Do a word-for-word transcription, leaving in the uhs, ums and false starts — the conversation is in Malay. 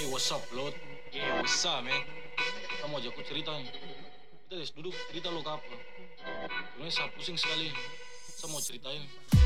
Hey, what's up, Lot? Yeah, what's up, man? Kamu aja aku cerita nih. Kita guys, duduk cerita lo ke apa? Sebenarnya saya pusing sekali. Saya mau ceritain.